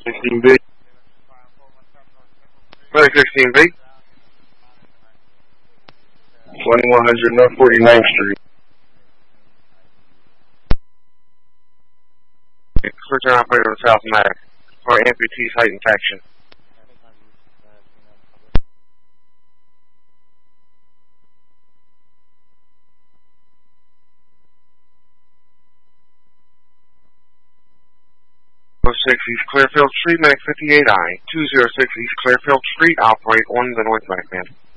16B. 16B. 2100 North 49th Street. Switching operator to South Mac for amputee site infection. East Clearfield Street, Medic 58I. 206 East Clearfield Street, operate on the North Medic, man.